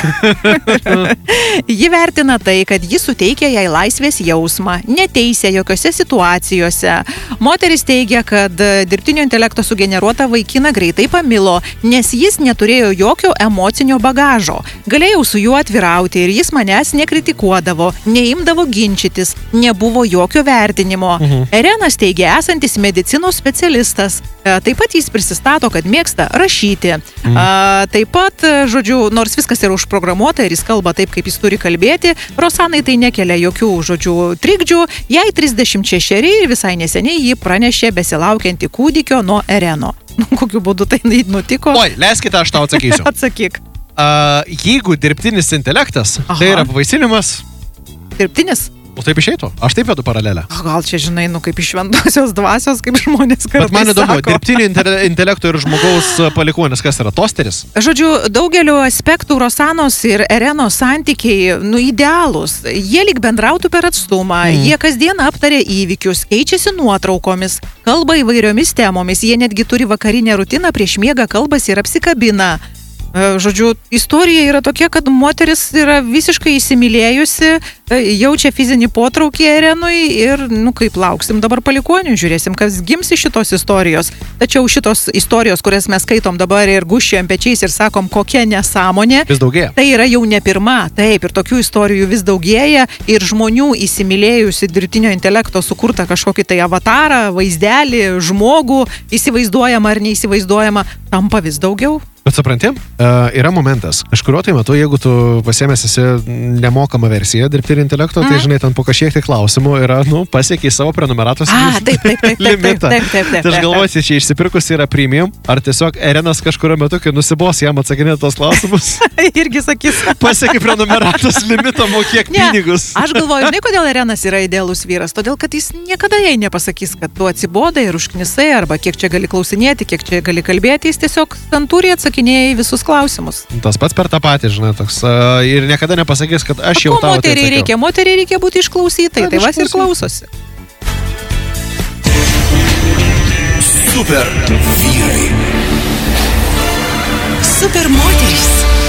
Ji vertina tai, kad ji suteikia jai laisvės jausmą, neteisia jokiose situacijose. Moteris teigia, kad dirbtinio intelekto sugeneruota vaikina greitai pamilo, nes jis neturėjo jokio emocinio bagažo. Galėjau su juo atvirauti ir jis manęs nekritikuodavo, neimdavo ginčytis, nebuvo jokio vertinimo. Erenas teigia esantis medicinos specialistas. Taip pat jis prisistato, kad mėgsta rašyti. Taip pat, žodžiu, nors viskas yra užprogramuota ir jis kalba taip, kaip jis turi kalbėti, Rosanai tai nekelia jokių, žodžiu, trikdžių. Jai 36 ir visai neseniai ji pranešė besilaukianti kūdikio nuo Ereno. Kokiu būdu tai nutiko? Oi, leiskite, aš tau atsakysiu. Atsakyk. Jeigu dirbtinis intelektas, tai yra pavaisinimas. Dirbtinis? O taip išeitų? Aš taip vedu paralelę. Gal čia, žinai, kaip iš šventosios dvasios, kaip žmonės kartais Bet man įdomu, sako. dirbtinio intelekto ir žmogaus palikuonis, kas yra tosteris? Žodžiu, daugeliu aspektų Rosanos ir Erenos santykiai, idealūs. Jie lyg bendrautų per atstumą, jie kasdien aptarė įvykius, keičiasi nuotraukomis, kalba įvairiomis temomis, jie netgi turi vakarinę rutiną, prieš miegą kalbasi ir apsikabina. Žodžiu, istorija yra tokia, kad moteris yra visiškai įsimylėjusi, jaučia fizinį potraukį Erenui ir, kaip lauksim dabar palikonių, žiūrėsim, kas gims iš šitos istorijos. Tačiau šitos istorijos, kurias mes skaitom dabar ir guščiam pečiais ir sakom, kokia nesąmonė, vis daugėja. Tai yra jau ne pirma, taip, ir tokių istorijų vis daugėja ir žmonių įsimylėjusi dirbtinio intelekto sukurtą kažkokį tai avatarą, vaizdelį, žmogų, įsivaizduojama ar neįsivaizduojama, tampa vis daugiau. Bet supranti, yra momentas, kažkurio tai metu, jeigu tu pasiėmęs esi nemokamą versiją dirbtinio intelekto, tai žinai, ten po kažkiek tai klausimų yra, pasiekiai savo prenumeratos limitą. Tai aš galvoju, čia išsipirkus yra premium, ar tiesiog Erenas kažkurio metu, kai nusibos jam atsakinėti tos klausimus, irgi sakys, pasiekiai prenumeratos limitą, mokėk pinigus. Aš galvoju, žinai, kodėl Erenas yra idealus vyras, todėl, kad jis niekada jai nepasakys, kad tu atsibodai ir užknisai, arba kiek čia gali klausinėti, kiek čia gali kalbėti, jis tiesiog santūriai atsakinėja į visus klausimus. Tas pats per tą patį, žinai, toks. Ir niekada nepasakys, kad aš jau tau tai atsakiau. Moteriai reikia būti išklausytai, tai vas ir klausosi. Super vyrai. Super moterys.